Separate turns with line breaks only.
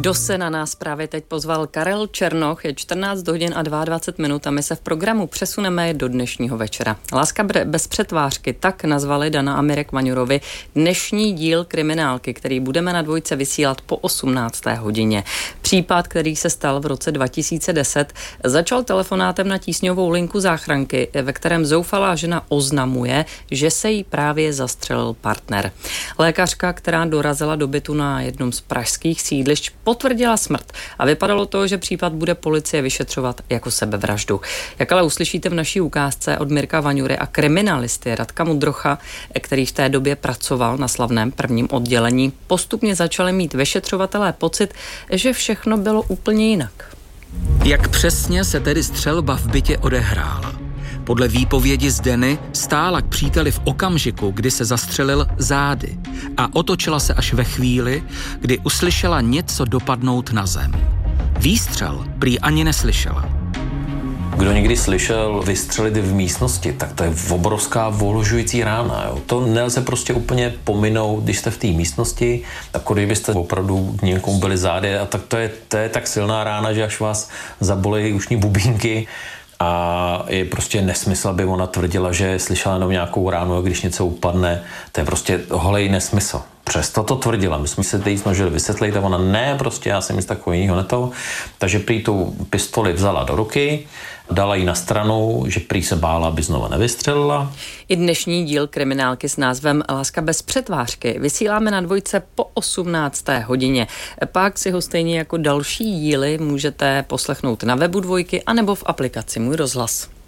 Kdo se na nás právě teď pozval? Karel Černoch, je 14 hodin a 22 minut a my se v programu přesuneme do dnešního večera. Láska bez přetvářky, tak nazvali Dana a Mirek Vaňurovi dnešní díl Kriminálky, který budeme na Dvojce vysílat po 18. hodině. Případ, který se stal v roce 2010, začal telefonátem na tísňovou linku záchranky, ve kterém zoufalá žena oznamuje, že se jí právě zastřelil partner. Lékařka, která dorazila do bytu na jednom z pražských sídlišť, potvrdila smrt a vypadalo to, že případ bude policie vyšetřovat jako sebevraždu. Jak ale uslyšíte v naší ukázce od Mirka Vaňury a kriminalisty Radka Mudrocha, který v té době pracoval na slavném prvním oddělení, postupně začali mít vyšetřovatelé pocit, že všechno bylo úplně jinak.
Jak přesně se tedy střelba v bytě odehrála? Podle výpovědi Zdeny stála k příteli v okamžiku, kdy se zastřelil zády a otočila se až ve chvíli, kdy uslyšela něco dopadnout na zem. Výstřel prý ani neslyšela.
Kdo někdy slyšel vystřelit v místnosti, tak to je obrovská ohlušující rána. Jo. To nelze prostě úplně pominout, když jste v té místnosti, jako kdybyste opravdu někomu byli zády, a tak to je tak silná rána, že až vás zabolejí ušní bubínky. A je prostě nesmysl, aby ona tvrdila, že slyšela jenom nějakou ránu, a když něco upadne, to je prostě holej nesmysl. Přesto to tvrdila. My jsme se teď snažili vysvětlit a ona ne, prostě já jsem nic takového neto. Takže prý tu pistoli vzala do ruky, dala ji na stranu, že prý se bála, aby znova nevystřelila.
I dnešní díl Kriminálky s názvem Láska bez přetvářky vysíláme na Dvojce po 18. hodině. Pak si ho stejně jako další díly můžete poslechnout na webu Dvojky anebo v aplikaci Můj rozhlas.